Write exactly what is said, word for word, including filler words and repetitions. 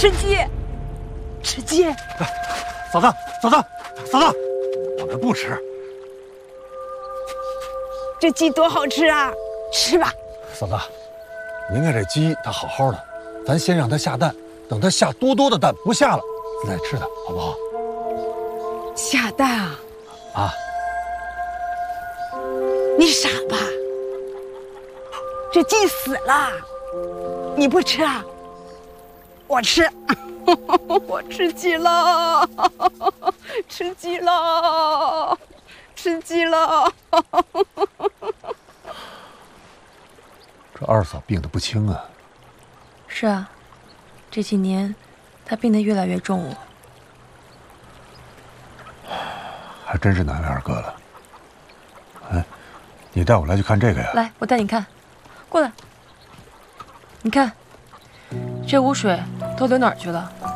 吃鸡，吃鸡。 嫂子，嫂子，嫂子，我们不吃。 这鸡多好吃啊！吃吧。 嫂子，您看这鸡它好好的，咱先让它下蛋，等它下多多的蛋不下了，咱再吃它，好不好？ 下蛋啊！ 啊！ 你傻吧？这鸡死了，你不吃啊？我吃，我吃鸡了，吃鸡了，吃鸡了。 这二嫂病得不轻啊。 是啊，这几年她病得越来越重了。 还真是难为二哥了。哎，你带我来去看这个呀？ 来，我带你看。过来。你看，这污水都流哪儿去了？